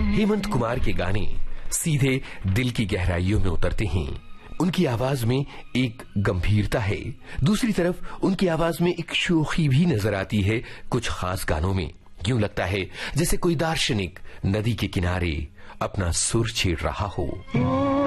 हेमंत कुमार के गाने सीधे दिल की गहराइयों में उतरते हैं। उनकी आवाज में एक गंभीरता है, दूसरी तरफ उनकी आवाज में एक शोखी भी नजर आती है। कुछ खास गानों में यूं लगता है जैसे कोई दार्शनिक नदी के किनारे अपना सुर छेड़ रहा हो।